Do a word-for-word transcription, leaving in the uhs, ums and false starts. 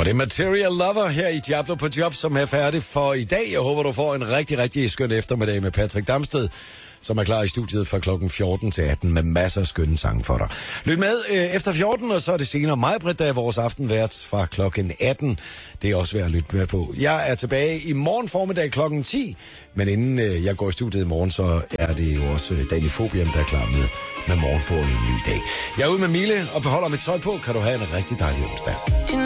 var det Material Lover her i Diablo på Job, som er færdig for i dag. Jeg håber, du får en rigtig, rigtig skøn eftermiddag med Patrick Damsted, som er klar i studiet fra klokken fjorten til atten med masser af skønne sange for dig. Lyt med øh, efter fjorten, og så er det senere mig, Britt, der er vores aftenvært fra klokken atten. Det er også værd at lytte med på. Jeg er tilbage i morgen formiddag klokken ti, men inden øh, jeg går i studiet i morgen, så er det jo også øh, Daniel Fobian, der er klar med, med morgen på en ny dag. Jeg er ude med Mille og beholder mit tøj på. Kan du have en rigtig dejlig onsdag.